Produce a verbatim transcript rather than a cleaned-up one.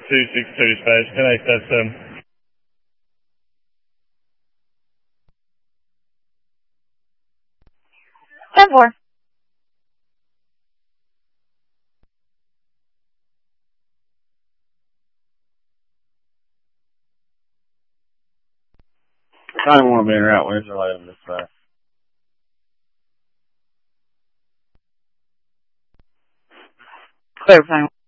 two six two space, connect that sim. ten four. I don't want to be in route. Where's the light on this side? Clear, final.